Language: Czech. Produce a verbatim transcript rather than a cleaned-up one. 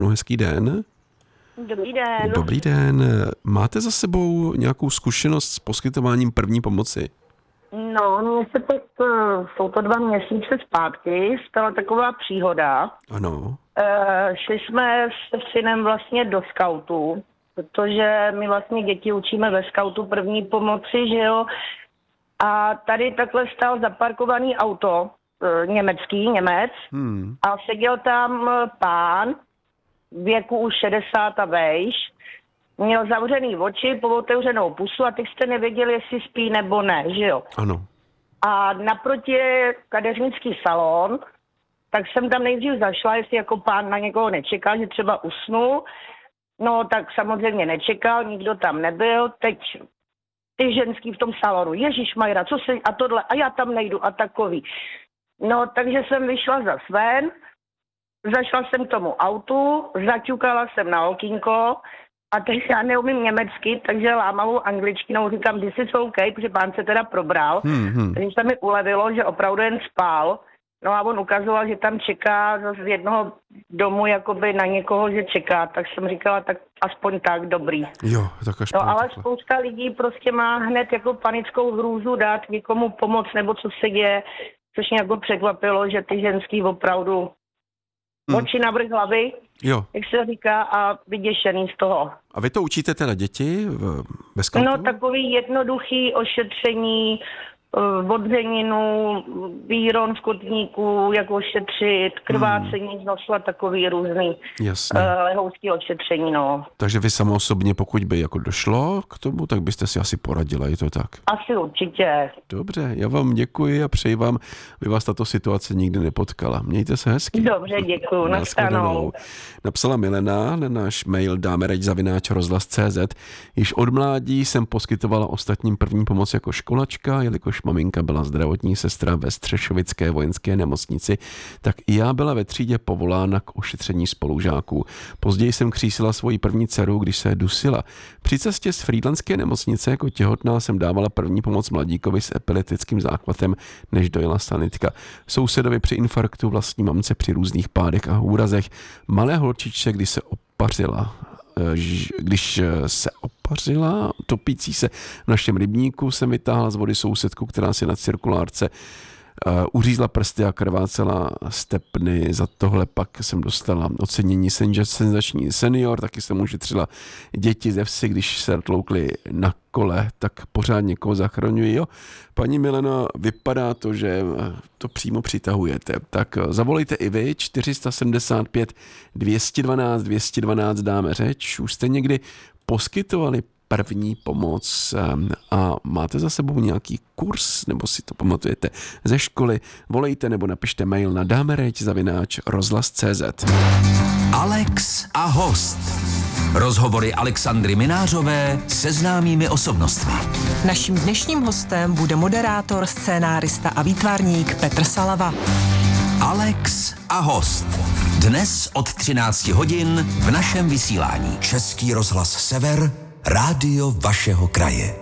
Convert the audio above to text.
No, hezký den. Dobrý den. Dobrý den. Máte za sebou nějakou zkušenost s poskytováním první pomoci? No, mně se teď, jsou to dva měsíce zpátky, stala taková příhoda. Ano. E, šli jsme se synem vlastně do skautu, protože my vlastně děti učíme ve skautu první pomoci, že jo. A tady takhle stál zaparkovaný auto, e, německý, Němec, hmm. a seděl tam pán, věku už šedesát a vejš, měl zavřený oči, pootevřenou pusu a teď jste nevěděli, jestli spí nebo ne, že jo? Ano. A naproti je kadeřnický salon, tak jsem tam nejdřív zašla, jestli jako pán na někoho nečekal, že třeba usnul. No tak samozřejmě nečekal, nikdo tam nebyl, teď ty ženský v tom salonu, ježišmajra, co se, a tohle, a já tam nejdu a takový. No takže jsem vyšla za Sven, zašla jsem k tomu autu, zaťukala jsem na okýnko a teď já neumím německy, takže lámavou angličtinou říkám, this is OK, protože pán se teda probral. Hmm, hmm. Takže se mi ulevilo, že opravdu jen spal. No a on ukazoval, že tam čeká z jednoho domu jakoby na někoho, že čeká. Tak jsem říkala, tak aspoň tak, dobrý. Jo, tak až no ale takhle. Spousta lidí prostě má hned jako panickou hrůzu dát někomu pomoc nebo co se děje, což mě jako překvapilo, že ty ženský opravdu Hmm. oči navrch hlavy, jo. jak se říká, a vyděšený z toho. A vy to učíte teda děti ve skautu? No takový jednoduchý ošetření, vodřeninu, výron v kotníku, jak ošetřit, krvácení hmm. z nosu a takový různý uh, lehouský ošetření, no. Takže vy sama osobně, pokud by jako došlo k tomu, tak byste si asi poradila, je to tak? Asi určitě. Dobře, já vám děkuji a přeji vám, aby vás tato situace nikdy nepotkala. Mějte se hezky. Dobře, děkuji, nashledanou. Napsala Milena na náš mail dámereď zavináč rozhlas tečka cé zet. Již od mládí jsem poskytovala ostatním první pomoc jako školačka, jelikož maminka byla zdravotní sestra ve Střešovické vojenské nemocnici, tak i já byla ve třídě povolána k ošetření spolužáků. Později jsem křísila svoji první dceru, když se dusila. Při cestě z frýdlantské nemocnice jako těhotná jsem dávala první pomoc mladíkovi s epileptickým záchvatem, než dojela sanitka. Sousedovi při infarktu, vlastní mamce při různých pádech a úrazech, malé holčičce, když se opařila. Když se opařila, topící se v našem rybníku, jsem vytáhla z vody sousedku, která si na cirkulárce uh, uřízla prsty a krvácela stepny. Za tohle pak jsem dostala ocenění senzační senior, taky jsem ušetřila děti ze vsi, když se tloukly na kole, tak pořád někoho zachraňuji. Jo. Paní Mileno, vypadá to, že to přímo přitahujete. Tak zavolejte i vy, čtyři sedmdesát pět dvě jedna dva dvě jedna dva, dáme řeč. Už jste někdy poskytovali první pomoc a máte za sebou nějaký kurz, nebo si to pamatujete ze školy, volejte nebo napište mail na dámereď zavináč rozhlas tečka cé zet. Alex a host. Rozhovory Alexandry Minářové se známými osobnostmi. Naším dnešním hostem bude moderátor, scénárista a výtvarník Petr Salava. Alex a host. Dnes od třinácti hodin v našem vysílání. Český rozhlas Sever, rádio vašeho kraje.